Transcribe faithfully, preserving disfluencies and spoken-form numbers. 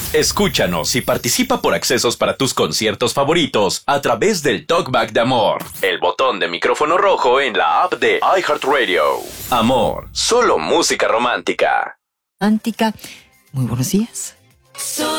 Escúchanos y participa por accesos para tus conciertos favoritos a través del Talkback de Amor, el botón de micrófono rojo en la app de iHeartRadio. Amor, solo música romántica. Romántica. Muy buenos días.